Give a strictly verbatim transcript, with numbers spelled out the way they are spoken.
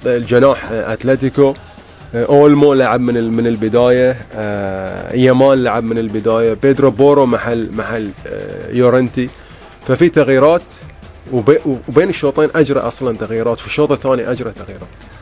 الجناح اتلتيكو. اولمو لعب من من البدايه، يامان لعب من البدايه، بيدرو بورو محل محل يورنتي. ففي تغييرات، وبين الشوطين اجرى اصلا تغييرات، في الشوط الثاني اجرى تغييرات.